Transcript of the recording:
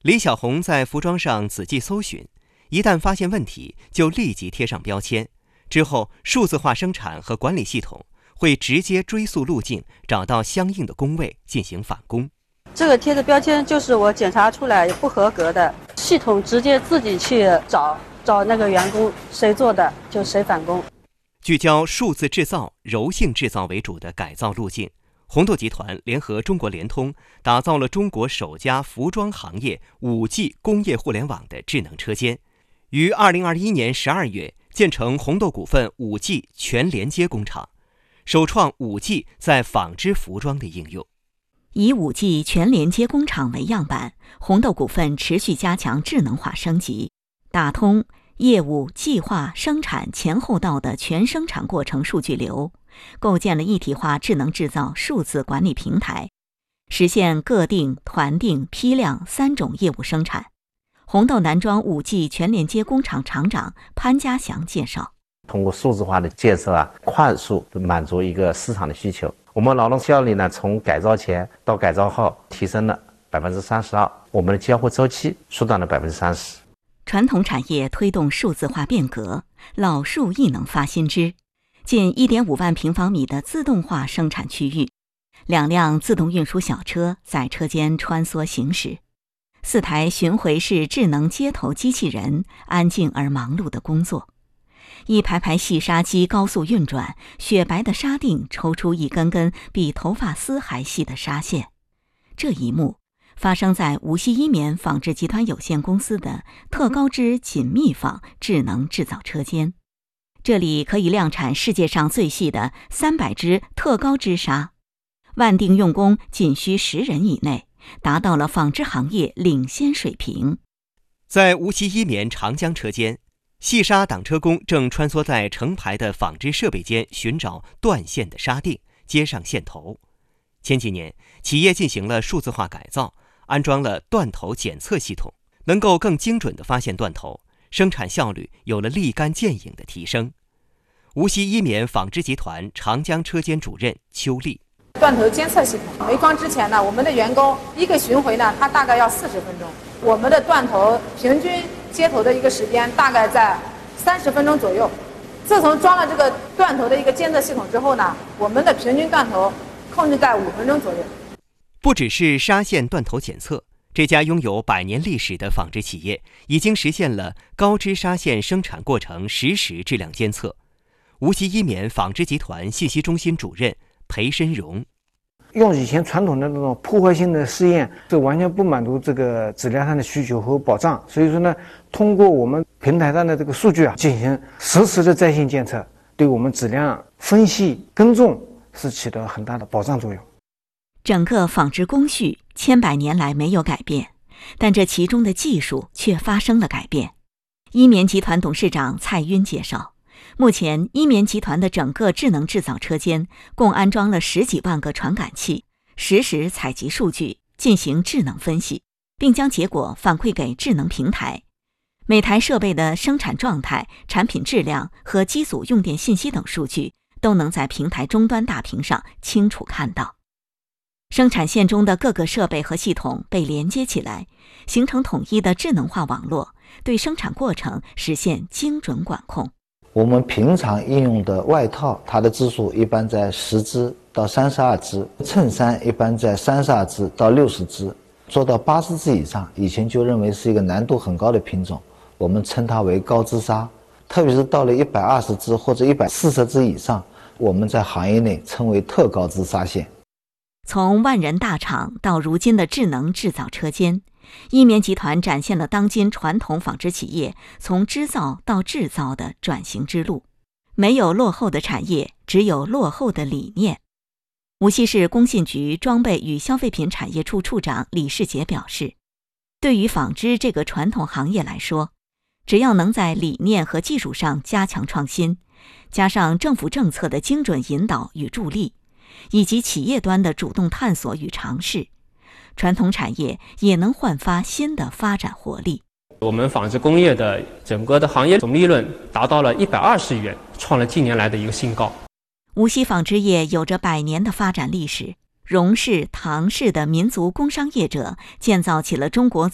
李小红在服装上仔细搜寻，一旦发现问题，就立即贴上标签。之后，数字化生产和管理系统会直接追溯路径，找到相应的工位进行返工。 这个贴的标签就是我检查出来不合格的，系统直接自己去找那个员工谁做的就谁返工。 聚焦数字制造、柔性制造为主的改造路径，红豆集团联合中国联通，打造了中国首家服装行业 5G 工业互联网的智能车间，于2021年12月建成红豆股份 5G 全连接工厂，首创 5G 在纺织服装的应用。 以 5G 全连接工厂为样板，红豆股份持续加强智能化升级，打通业务、计划、生产前后道的全生产过程数据流，构建了一体化智能制造数字管理平台，实现个定、团定、批量3种业务生产。红豆南庄 5G 全连接工厂厂长潘家祥介绍， 通过数字化的建设快速满足一个市场的需求。我们劳动效率从改造前到改造后提升了32%，我们的交货周期缩短了30%。 传统产业推动数字化变革，老树亦能发新枝。近 1.5 万平方米的自动化生产区域，2辆自动运输小车在车间穿梭行驶，4台巡回式智能接头机器人安静而忙碌的工作，一排排细纱机高速运转，雪白的纱锭抽出一根根比头发丝还细的纱线。这一幕发生在无锡一棉纺织集团有限公司的特高织紧密纺智能制造车间，这里可以量产世界上最细的300支特高织纱，万定用工仅需10人以内，达到了纺织行业领先水平。 在无锡一棉长江车间，细纱挡车工正穿梭在成排的纺织设备间，寻找断线的纱锭，接上线头。前几年，企业进行了数字化改造，安装了断头检测系统，能够更精准地发现断头，生产效率有了立竿见影的提升。无锡一棉纺织集团长江车间主任邱丽， 断头监测系统没装之前呢，我们的员工一个巡回呢，他大概要40分钟，我们的断头平均接头的一个时间大概在30分钟左右。自从装了这个断头的一个监测系统之后呢，我们的平均断头控制在5分钟左右。 不只是纱线断头检测，这家拥有100年历史的纺织企业已经实现了高织纱线生产过程实时质量监测。无锡一棉纺织集团信息中心主任裴申荣， 用以前传统的那种破坏性的试验，这完全不满足这个质量上的需求和保障。所以说呢，通过我们平台上的这个数据进行实时的在线监测，对我们质量分析耕种是起到很大的保障作用。 整个纺织工序千百年来没有改变，但这其中的技术却发生了改变。一棉集团董事长蔡晕介绍，目前一棉集团的整个智能制造车间共安装了10几万个传感器，实时采集数据，进行智能分析，并将结果反馈给智能平台。每台设备的生产状态、产品质量和机组用电信息等数据都能在平台终端大屏上清楚看到。生产线中的各个设备和系统被连接起来，形成统一的智能化网络，对生产过程实现精准管控。 我们平常应用的外套，它的支数一般在10支到32支，衬衫一般在32支到60支，做到80支以上，以前就认为是一个难度很高的品种，我们称它为高织纱。特别是到了120支或者140支以上，我们在行业内称为特高织纱线。 从万人大厂到如今的智能制造车间，一棉集团展现了当今传统纺织企业从织造到制造的转型之路。没有落后的产业，只有落后的理念。无锡市工信局装备与消费品产业处处长李世杰表示，对于纺织这个传统行业来说，只要能在理念和技术上加强创新，加上政府政策的精准引导与助力，以及企业端的主动探索与尝试，传统产业也能焕发新的发展活力。 我们纺织工业的整个的行业总利润达到了120亿元，创了近年来的一个新高。 无锡纺织业有着100年的发展历史，荣氏、唐氏的民族工商业者建造起了中国